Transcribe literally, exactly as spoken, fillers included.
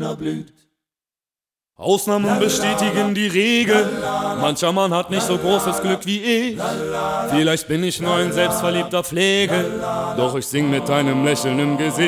Sonne blüht. Ausnahmen bestätigen die Regel. Mancher Mann hat nicht so großes Glück wie ich. Vielleicht bin ich nur ein selbstverliebter Pflege, doch ich sing mit einem Lächeln im Gesicht.